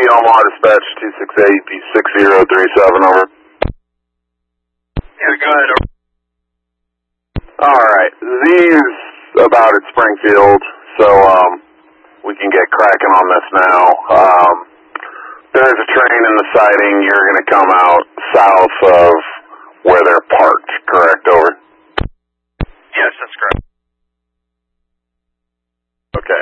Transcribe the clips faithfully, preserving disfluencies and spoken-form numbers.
Omaha Dispatch two six eight six zero three seven, over. Yeah, go ahead, over. Alright, Z's about at Springfield, so um, we can get cracking on this now. Um, there's a train in the siding. You're going to come out south of where they're parked, correct, over? Yes, that's correct. Okay.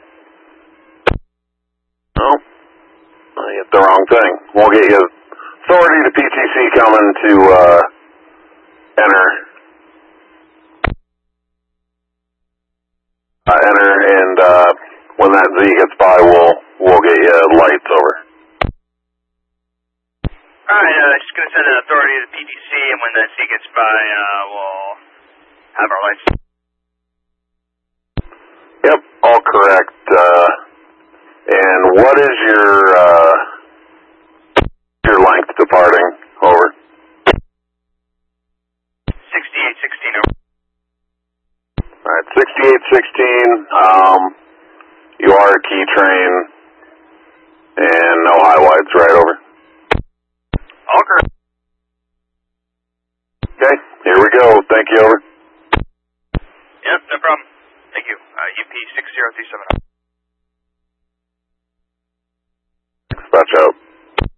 Oh, I hit the wrong thing. We'll get you authority to P T C coming to uh, enter. Uh, enter, and uh, when that Z gets by, we'll we'll get you lights, over. Alright, uh, just going to send an authority to the P T C, and when that Z gets by, uh, we'll have our lights. Yep, all correct. Uh, and what is your uh, your length departing, over? sixty-eight sixteen, over. Alright, sixty-eight sixteen, um, you are a key train, and no high wides, right, over? All correct. Okay, here we go. Thank you, over. Yep, no problem. Thank you. Uh, U P six zero three seven.